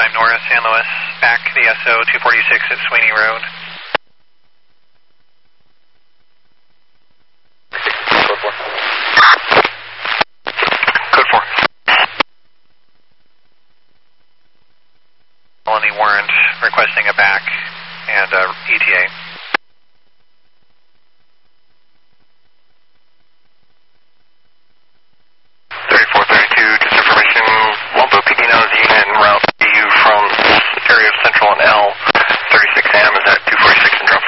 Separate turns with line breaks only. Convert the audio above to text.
45 North, San Luis, back VSO 246 at Sweeney Road.
Code 4.
Code 4. Colony warrant requesting a back and ETA.